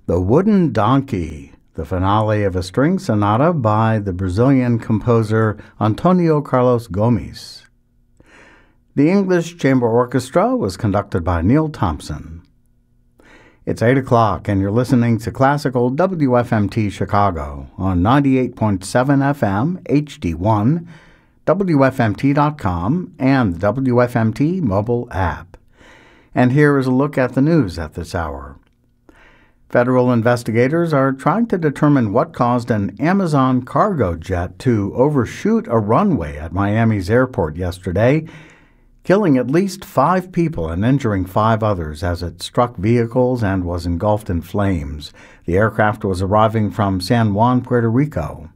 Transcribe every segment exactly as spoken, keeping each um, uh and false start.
The Wooden Donkey, the finale of a string sonata by the Brazilian composer Antonio Carlos Gomes. The English Chamber Orchestra was conducted by Neil Thompson. It's eight o'clock, and you're listening to Classical W F M T Chicago on ninety-eight point seven F M, H D one, W F M T dot com, and the W F M T mobile app. And here is a look at the news at this hour. Federal investigators are trying to determine what caused an Amazon cargo jet to overshoot a runway at Miami's airport yesterday, killing at least five people and injuring five others as it struck vehicles and was engulfed in flames. The aircraft was arriving from San Juan, Puerto Rico.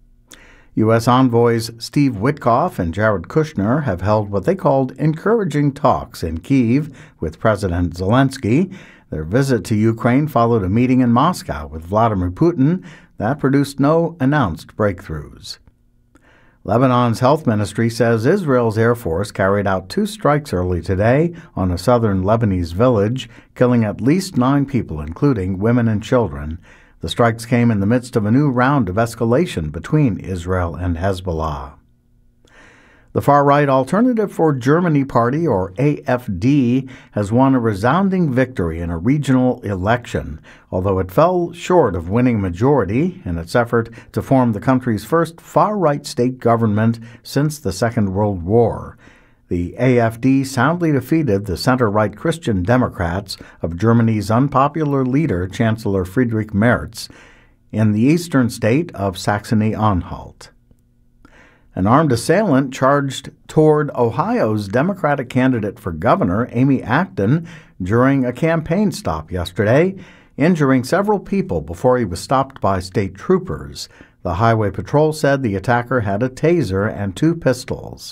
U S envoys Steve Witkoff and Jared Kushner have held what they called encouraging talks in Kyiv with President Zelensky. Their visit to Ukraine followed a meeting in Moscow with Vladimir Putin that produced no announced breakthroughs. Lebanon's health ministry says Israel's Air Force carried out two strikes early today on a southern Lebanese village, killing at least nine people, including women and children. The strikes came in the midst of a new round of escalation between Israel and Hezbollah. The far-right Alternative for Germany Party, or A F D, has won a resounding victory in a regional election, although it fell short of winning a majority in its effort to form the country's first far-right state government since the Second World War. The A F D soundly defeated the center-right Christian Democrats of Germany's unpopular leader, Chancellor Friedrich Merz, in the eastern state of Saxony-Anhalt. An armed assailant charged toward Ohio's Democratic candidate for governor, Amy Acton, during a campaign stop yesterday, injuring several people before he was stopped by state troopers. The Highway Patrol said the attacker had a taser and two pistols.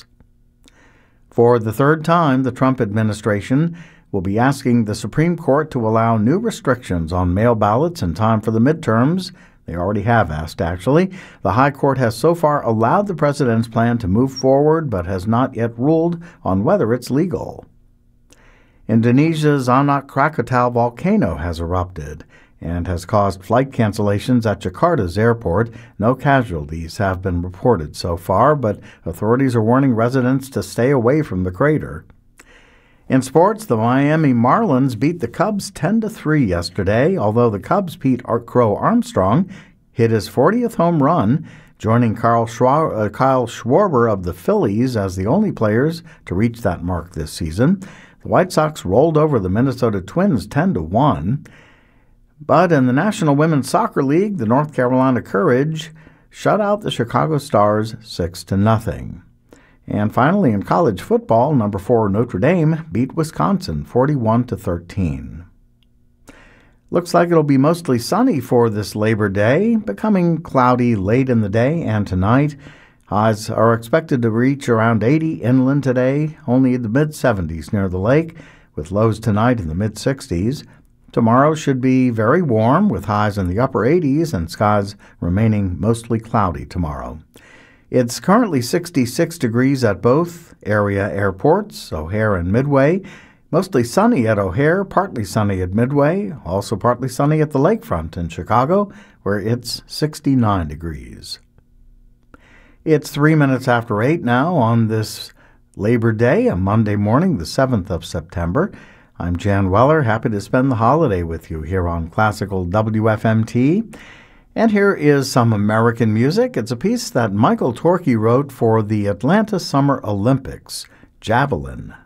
For the third time, the Trump administration will be asking the Supreme Court to allow new restrictions on mail ballots in time for the midterms. They already have asked, actually. The High Court has so far allowed the president's plan to move forward, but has not yet ruled on whether it's legal. Indonesia's Anak Krakatau volcano has erupted and has caused flight cancellations at Jakarta's airport. No casualties have been reported so far, but authorities are warning residents to stay away from the crater. In sports, the Miami Marlins beat the Cubs ten to three yesterday, although the Cubs' Pete Crow Armstrong hit his fortieth home run, joining Kyle Schwarber, uh, Kyle Schwarber of the Phillies as the only players to reach that mark this season. The White Sox rolled over the Minnesota Twins ten to one. But in the National Women's Soccer League, the North Carolina Courage shut out the Chicago Stars six to nothing. And finally, in college football, number four Notre Dame beat Wisconsin forty-one to thirteen. Looks like it'll be mostly sunny for this Labor Day, becoming cloudy late in the day and tonight. Highs are expected to reach around eighty inland today, only in the mid-seventies near the lake, with lows tonight in the mid-sixties. Tomorrow should be very warm, with highs in the upper eighties and skies remaining mostly cloudy tomorrow. It's currently sixty-six degrees at both area airports, O'Hare and Midway. Mostly sunny at O'Hare, partly sunny at Midway, also partly sunny at the lakefront in Chicago, where it's sixty-nine degrees. It's three minutes after eight now on this Labor Day, a Monday morning, the seventh of September. I'm Jan Weller, happy to spend the holiday with you here on Classical W F M T. And here is some American music. It's a piece that Michael Torkey wrote for the Atlanta Summer Olympics, Javelin.